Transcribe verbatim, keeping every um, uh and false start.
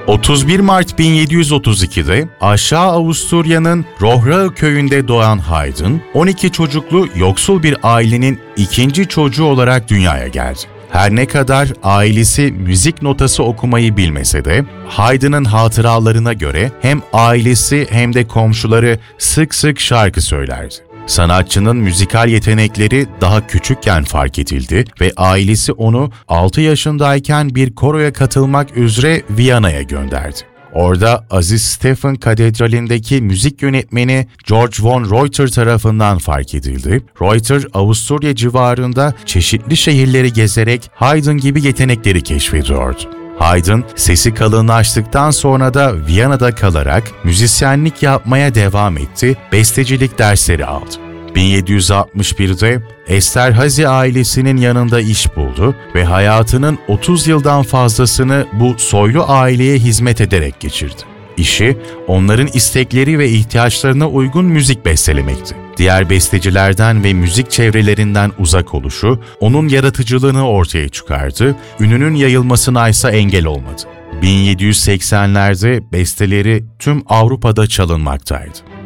otuz bir Mart bin yedi yüz otuz ikide Aşağı Avusturya'nın Rohrau köyünde doğan Haydn, on iki çocuklu yoksul bir ailenin ikinci çocuğu olarak dünyaya geldi. Her ne kadar ailesi müzik notası okumayı bilmese de, Haydn'ın hatıralarına göre hem ailesi hem de komşuları sık sık şarkı söylerdi. Sanatçının müzikal yetenekleri daha küçükken fark edildi ve ailesi onu altı yaşındayken bir koroya katılmak üzere Viyana'ya gönderdi. Orada Aziz Stephen Katedrali'ndeki müzik yönetmeni George von Reuter tarafından fark edildi. Reuter, Avusturya civarında çeşitli şehirleri gezerek Haydn gibi yetenekleri keşfediyordu. Haydn, sesi kalınlaştıktan sonra da Viyana'da kalarak müzisyenlik yapmaya devam etti, bestecilik dersleri aldı. bin yedi yüz altmış birde Esterhazy ailesinin yanında iş buldu ve hayatının otuz yıldan fazlasını bu soylu aileye hizmet ederek geçirdi. İşi, onların istekleri ve ihtiyaçlarına uygun müzik bestelemekti. Diğer bestecilerden ve müzik çevrelerinden uzak oluşu, onun yaratıcılığını ortaya çıkardı, ününün yayılmasına ise engel olmadı. bin yedi yüz seksenlerde besteleri tüm Avrupa'da çalınmaktaydı.